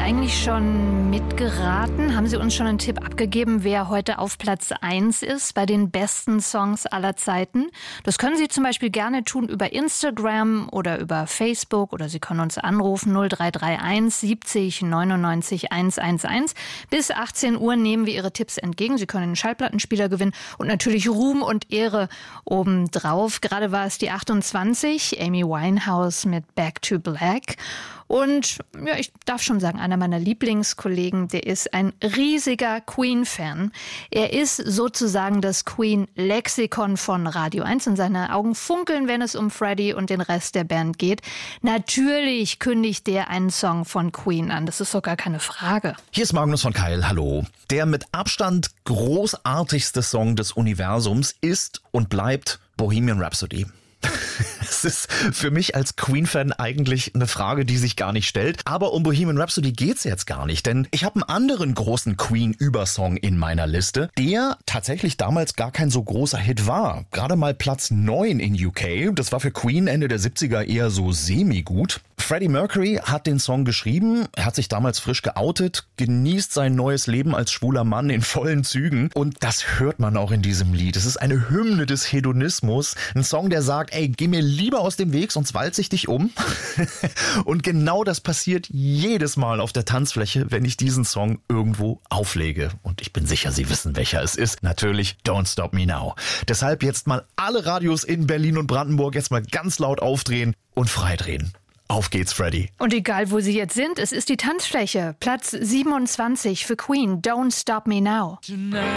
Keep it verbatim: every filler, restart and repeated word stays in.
eigentlich schon mitgeraten? Haben Sie uns schon einen Tipp abgegeben, wer heute auf Platz eins ist bei den besten Songs aller Zeiten? Das können Sie zum Beispiel gerne tun über Instagram oder über Facebook oder Sie können uns anrufen null drei drei eins siebzig neunundneunzig hundertelf. Bis achtzehn Uhr nehmen wir Ihre Tipps entgegen. Sie können einen Schallplattenspieler gewinnen und natürlich Ruhm und Ehre obendrauf. Gerade war es die achtundzwanzig, Amy Winehouse mit Back to Black. Und ja, ich darf schon sagen, einer meiner Lieblingskollegen, der ist ein riesiger Queen-Fan. Er ist sozusagen das Queen-Lexikon von Radio eins und seine Augen funkeln, wenn es um Freddie und den Rest der Band geht. Natürlich kündigt der einen Song von Queen an, das ist doch gar keine Frage. Hier ist Magnus von Keil, hallo. Der mit Abstand großartigste Song des Universums ist und bleibt Bohemian Rhapsody. Es ist für mich als Queen-Fan eigentlich eine Frage, die sich gar nicht stellt. Aber um Bohemian Rhapsody geht's jetzt gar nicht, denn ich habe einen anderen großen Queen-Übersong in meiner Liste, der tatsächlich damals gar kein so großer Hit war. Gerade mal Platz neun in U K. Das war für Queen Ende der siebziger eher so semi-gut. Freddie Mercury hat den Song geschrieben, er hat sich damals frisch geoutet, genießt sein neues Leben als schwuler Mann in vollen Zügen und das hört man auch in diesem Lied. Es ist eine Hymne des Hedonismus, ein Song, der sagt, ey, geh mir lieber aus dem Weg, sonst walze ich dich um. Und genau das passiert jedes Mal auf der Tanzfläche, wenn ich diesen Song irgendwo auflege. Und ich bin sicher, Sie wissen, welcher es ist. Natürlich Don't Stop Me Now. Deshalb jetzt mal alle Radios in Berlin und Brandenburg jetzt mal ganz laut aufdrehen und freidrehen. Auf geht's, Freddie. Und egal, wo Sie jetzt sind, es ist die Tanzfläche. Platz siebenundzwanzig für Queen, Don't Stop Me Now. Tonight.